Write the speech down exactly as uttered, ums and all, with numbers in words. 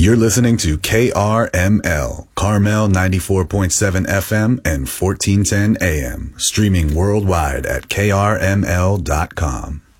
You're listening to K R M L, Carmel ninety-four point seven F M and fourteen ten A M, streaming worldwide at K R M L dot com.